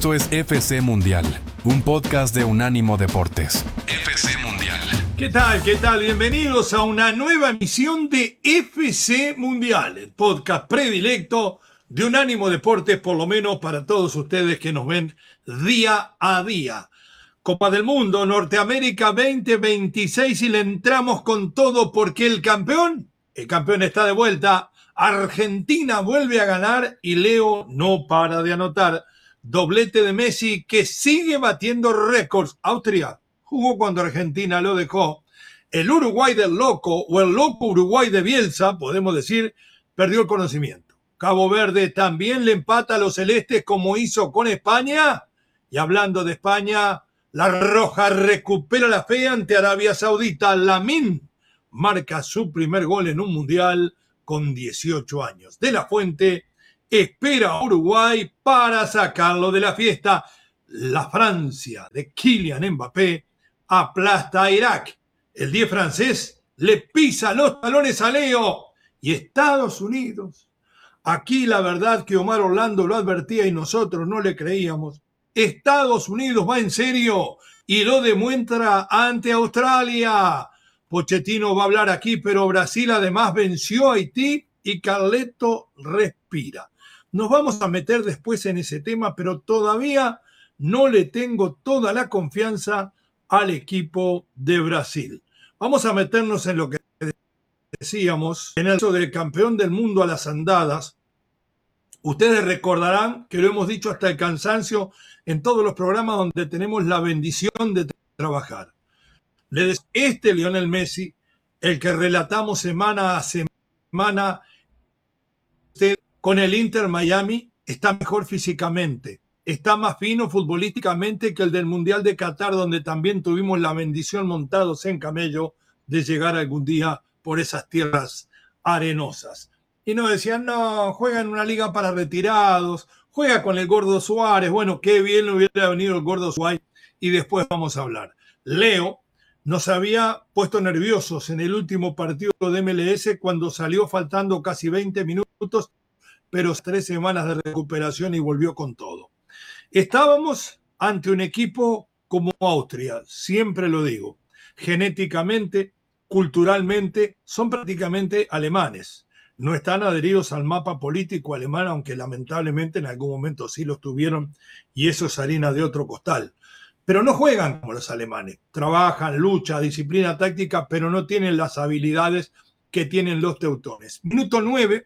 Esto es FC Mundial, un podcast de Unánimo Deportes. FC Mundial. ¿Qué tal? ¿Qué tal? Bienvenidos a una nueva emisión de FC Mundial, el podcast predilecto de Unánimo Deportes, por lo menos para todos ustedes que nos ven día a día. Copa del Mundo, Norteamérica 2026 y le entramos con todo porque el campeón está de vuelta. Argentina vuelve a ganar y Leo no para de anotar. Doblete de Messi que sigue batiendo récords. Austria jugó cuando Argentina lo dejó. El Uruguay del loco o el loco Uruguay de Bielsa, podemos decir, perdió el conocimiento. Cabo Verde también le empata a los celestes como hizo con España. Y hablando de España, la Roja recupera la fe ante Arabia Saudita. Lamine marca su primer gol en un mundial con 18 años. De la Fuente espera a Uruguay para sacarlo de la fiesta. La Francia de Kylian Mbappé aplasta a Irak. El 10 francés le pisa los talones a Leo. Y Estados Unidos. Aquí la verdad que Omar Orlando lo advertía y nosotros no le creíamos. Estados Unidos va en serio y lo demuestra ante Australia. Pochettino va a hablar aquí, pero Brasil además venció a Haití y Carleto respira. Nos vamos a meter después en ese tema, pero todavía no le tengo toda la confianza al equipo de Brasil. Vamos a meternos en lo que decíamos, en el caso del campeón del mundo a las andadas. Ustedes recordarán que lo hemos dicho hasta el cansancio en todos los programas donde tenemos la bendición de trabajar. Lionel Messi, el que relatamos semana a semana, con el Inter Miami, está mejor físicamente, está más fino futbolísticamente que el del Mundial de Qatar, donde también tuvimos la bendición montados en camello de llegar algún día por esas tierras arenosas. Y nos decían, no, juega en una liga para retirados, juega con el Gordo Suárez. Bueno, qué bien le hubiera venido el Gordo Suárez y después vamos a hablar. Leo nos había puesto nerviosos en el último partido de MLS cuando salió faltando casi 20 minutos, pero 3 semanas de recuperación y volvió con todo. Estábamos ante un equipo como Austria, siempre lo digo, genéticamente, culturalmente, son prácticamente alemanes. No están adheridos al mapa político alemán, aunque lamentablemente en algún momento sí lo tuvieron, y eso es harina de otro costal. Pero no juegan como los alemanes. Trabajan, luchan, disciplina táctica, pero no tienen las habilidades que tienen los teutones. Minuto 9,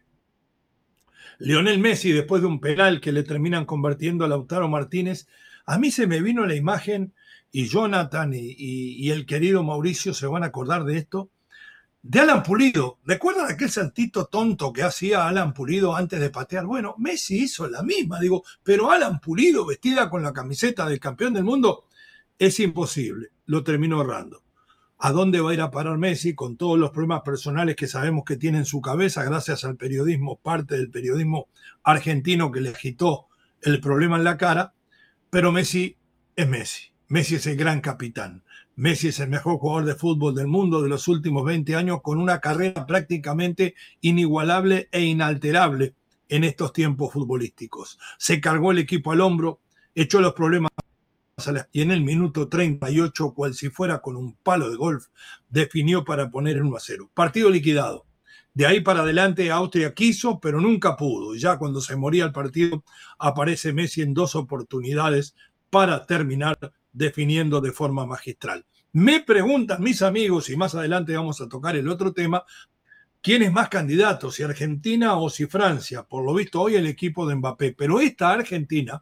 Lionel Messi, después de un penal que le terminan convirtiendo a Lautaro Martínez, a mí se me vino la imagen, y Jonathan y el querido Mauricio se van a acordar de esto, de Alan Pulido. ¿Recuerdan aquel saltito tonto que hacía Alan Pulido antes de patear? Bueno, Messi hizo la misma, pero Alan Pulido vestida con la camiseta del campeón del mundo, es imposible. Lo terminó errando. ¿A dónde va a ir a parar Messi con todos los problemas personales que sabemos que tiene en su cabeza gracias al periodismo, parte del periodismo argentino que le agitó el problema en la cara? Pero Messi es Messi. Messi es el gran capitán. Messi es el mejor jugador de fútbol del mundo de los últimos 20 años con una carrera prácticamente inigualable e inalterable en estos tiempos futbolísticos. Se cargó el equipo al hombro, echó los problemas y en el minuto 38, cual si fuera con un palo de golf, definió para poner el 1-0. Partido liquidado. De ahí para adelante Austria quiso, pero nunca pudo. Ya cuando se moría el partido, aparece Messi en 2 oportunidades para terminar definiendo de forma magistral. Me preguntan mis amigos, y más adelante vamos a tocar el otro tema, ¿quién es más candidato? ¿Si Argentina o si Francia? Por lo visto hoy el equipo de Mbappé. Pero esta Argentina,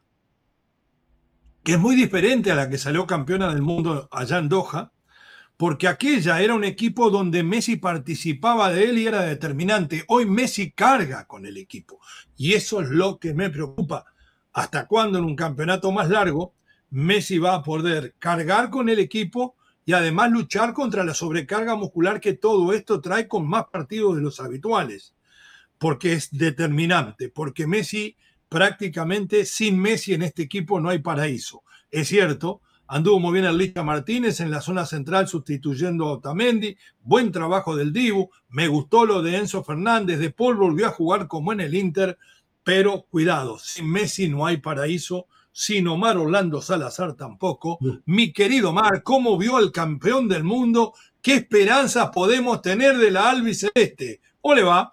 que es muy diferente a la que salió campeona del mundo allá en Doha, porque aquella era un equipo donde Messi participaba de él y era determinante. Hoy Messi carga con el equipo. Y eso es lo que me preocupa. ¿Hasta cuándo en un campeonato más largo Messi va a poder cargar con el equipo y además luchar contra la sobrecarga muscular que todo esto trae con más partidos de los habituales? Porque es determinante, porque Messi prácticamente sin Messi en este equipo no hay paraíso. Es cierto, anduvo muy bien el Licha Martínez en la zona central sustituyendo a Otamendi, buen trabajo del Dibu, me gustó lo de Enzo Fernández, De Paul volvió a jugar como en el Inter, pero cuidado, sin Messi no hay paraíso, sin Omar Orlando Salazar tampoco. Mi querido Omar, ¿cómo vio al campeón del mundo? ¿Qué esperanzas podemos tener de la albiceleste? ¿O le va?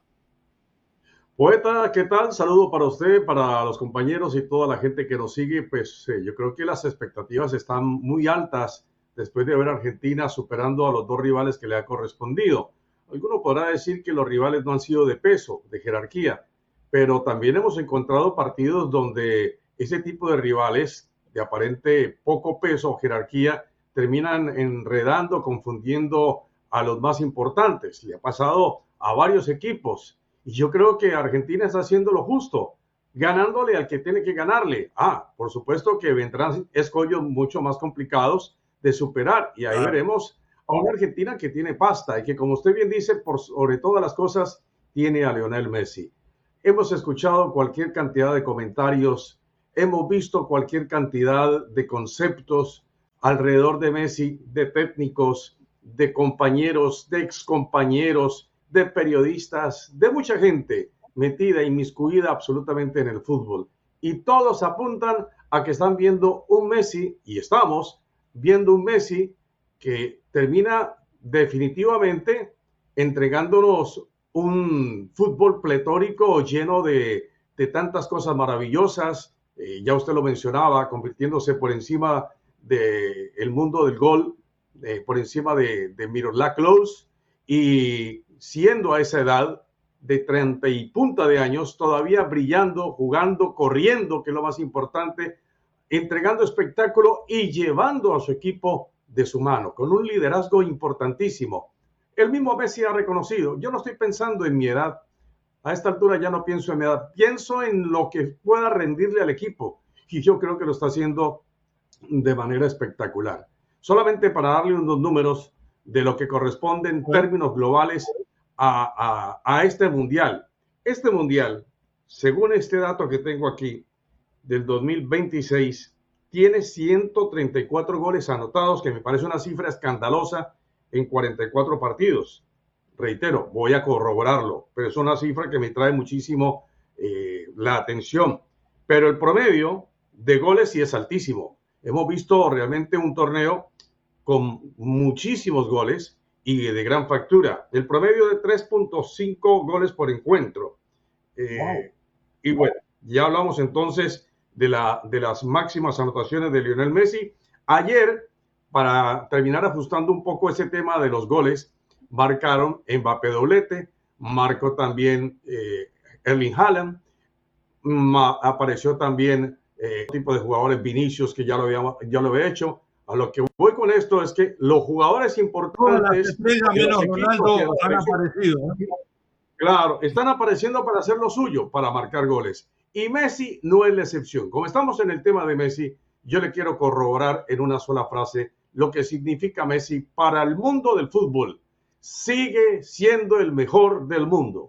Poeta, ¿qué tal? Saludo para usted, para los compañeros y toda la gente que nos sigue. Pues yo creo que las expectativas están muy altas después de ver a Argentina superando a los dos rivales que le ha correspondido. Alguno podrá decir que los rivales no han sido de peso, de jerarquía, pero también hemos encontrado partidos donde ese tipo de rivales de aparente poco peso o jerarquía terminan enredando, confundiendo a los más importantes. Le ha pasado a varios equipos. Y yo creo que Argentina está haciendo lo justo, ganándole al que tiene que ganarle. Por supuesto que vendrán escollos mucho más complicados de superar. Y ahí veremos a una Argentina que tiene pasta y que, como usted bien dice, por sobre todas las cosas, tiene a Lionel Messi. Hemos escuchado cualquier cantidad de comentarios, hemos visto cualquier cantidad de conceptos alrededor de Messi, de técnicos, de compañeros, de excompañeros, de periodistas, de mucha gente metida, inmiscuida absolutamente en el fútbol. Y todos apuntan a que están viendo un Messi, y estamos viendo un Messi que termina definitivamente entregándonos un fútbol pletórico lleno de tantas cosas maravillosas. Ya usted lo mencionaba, convirtiéndose por encima del mundo del gol, por encima de Miroslav Klose, y siendo a esa edad de 30 y punta de años, todavía brillando, jugando, corriendo, que es lo más importante, entregando espectáculo y llevando a su equipo de su mano, con un liderazgo importantísimo. El mismo Messi ha reconocido, yo no estoy pensando en mi edad, a esta altura ya no pienso en mi edad, pienso en lo que pueda rendirle al equipo, y yo creo que lo está haciendo de manera espectacular. Solamente para darle unos números de lo que corresponde en términos globales a este mundial. Este mundial, según este dato que tengo aquí, del 2026, tiene 134 goles anotados, que me parece una cifra escandalosa en 44 partidos. Reitero, voy a corroborarlo, pero es una cifra que me trae muchísimo la atención. Pero el promedio de goles sí es altísimo. Hemos visto realmente un torneo con muchísimos goles y de gran factura. El promedio de 3.5 goles por encuentro. Y bueno, ya hablamos entonces de las máximas anotaciones de Lionel Messi. Ayer, para terminar ajustando un poco ese tema de los goles, marcaron Mbappé doblete, marcó también Erling Haaland, apareció también tipo de jugadores Vinicius, que ya lo había hecho. A lo que voy con esto es que los jugadores importantes menos Ronaldo han aparecido. Claro, están apareciendo para hacer lo suyo, para marcar goles. Y Messi no es la excepción. Como estamos en el tema de Messi, yo le quiero corroborar en una sola frase lo que significa Messi para el mundo del fútbol. Sigue siendo el mejor del mundo.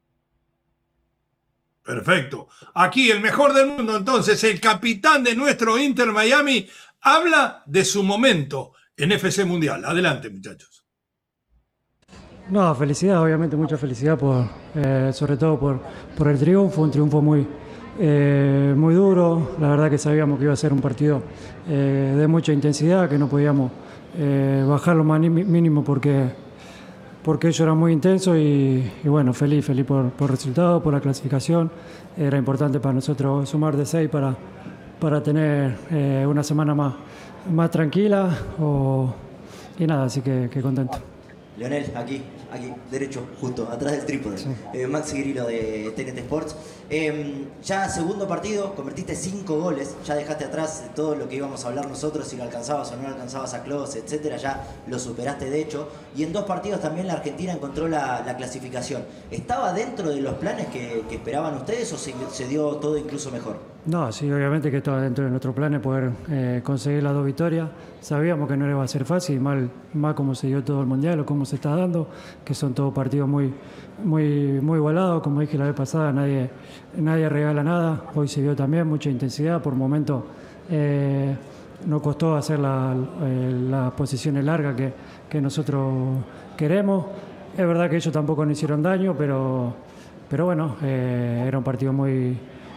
Perfecto. Aquí el mejor del mundo, entonces, el capitán de nuestro Inter Miami, habla de su momento en FC Mundial. Adelante, muchachos. No, felicidad, obviamente, mucha felicidad, sobre todo por el triunfo, un triunfo muy duro. La verdad que sabíamos que iba a ser un partido de mucha intensidad, que no podíamos bajar lo más mínimo porque ellos eran muy intensos y bueno, feliz por el resultado, por la clasificación. Era importante para nosotros sumar de 6 para tener una semana más tranquila y nada, así que contento. Lionel, aquí, derecho, justo, atrás del trípode. Sí. Maxi Grillo de TNT Sports. Ya segundo partido, convertiste 5 goles, ya dejaste atrás todo lo que íbamos a hablar nosotros, si lo alcanzabas o no alcanzabas a Klose, etcétera, ya lo superaste de hecho. Y en 2 partidos también la Argentina encontró la clasificación. ¿Estaba dentro de los planes que esperaban ustedes o se dio todo incluso mejor? No, sí, obviamente que estaba dentro de nuestros planes poder conseguir las 2 victorias. Sabíamos que no iba a ser fácil, más como se dio todo el Mundial o cómo se está dando, que son todos partidos muy igualados. Como dije la vez pasada, nadie regala nada. Hoy se vio también mucha intensidad. Por momentos nos costó hacer las posiciones largas que nosotros queremos. Es verdad que ellos tampoco nos hicieron daño, pero bueno, era un partido muy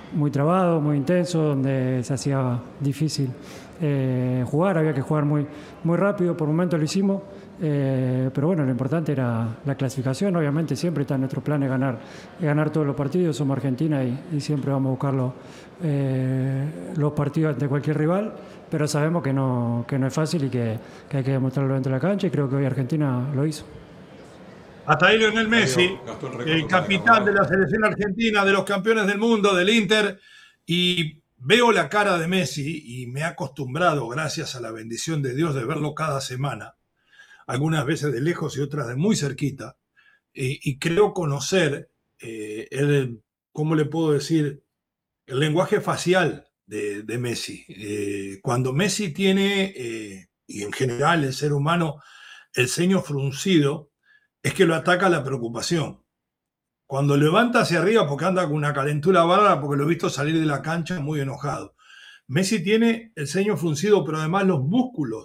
muy trabado, muy intenso, donde se hacía difícil jugar, había que jugar muy, muy rápido, por momentos lo hicimos, pero bueno, lo importante era la clasificación. Obviamente siempre está en nuestro plan de ganar todos los partidos, somos Argentina y siempre vamos a buscar los partidos ante cualquier rival, pero sabemos que no es fácil y que hay que demostrarlo dentro de la cancha, y creo que hoy Argentina lo hizo. Hasta ahí Lionel Messi, el capitán de la selección argentina, de los campeones del mundo, del Inter, y veo la cara de Messi y me he acostumbrado, gracias a la bendición de Dios, de verlo cada semana, algunas veces de lejos y otras de muy cerquita, y creo conocer ¿cómo le puedo decir? El lenguaje facial de Messi. Cuando Messi tiene, y en general el ser humano, el ceño fruncido, es que lo ataca la preocupación. Cuando levanta hacia arriba porque anda con una calentura bárbara, porque lo he visto salir de la cancha muy enojado. Messi tiene el ceño fruncido, pero además los músculos